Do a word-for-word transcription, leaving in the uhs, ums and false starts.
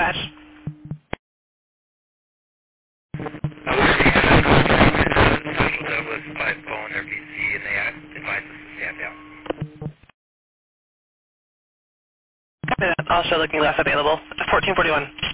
dispatch. Uh, we already had a contract with uh, Social Douglas by phone or V C, and they advised us to stand down. Also looking less available. fourteen forty-one.